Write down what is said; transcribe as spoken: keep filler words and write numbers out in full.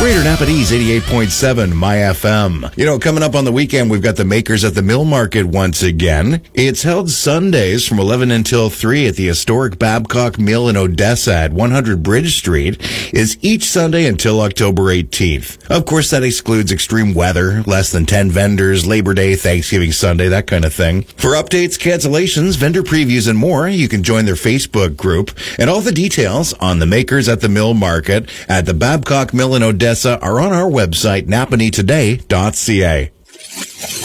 Greater Napanese eighty-eight point seven My F M. You know, coming up on the weekend, we've got the Makers at the Mill Market once again. It's held Sundays from eleven until three at the historic Babcock Mill in Odessa at one hundred Bridge Street. Is each Sunday until October eighteenth. Of course, that excludes extreme weather, less than ten vendors, Labor Day, Thanksgiving Sunday, that kind of thing. For updates, cancellations, vendor previews, and more, you can join their Facebook group. And all the details on the Makers at the Mill Market at the Babcock Mill in Odessa are on our website, napanee today dot c a.